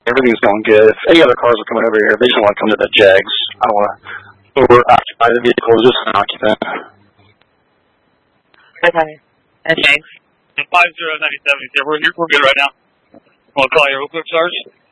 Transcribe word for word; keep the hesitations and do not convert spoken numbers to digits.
Everything's going good. If any other cars are coming over here, they just want to come to the Jags. I don't want to over-occupy the vehicle, just an occupant. Okay. And Jags? five zero nine seven, we're, we're good right now. Want to call you real quick, Sarge?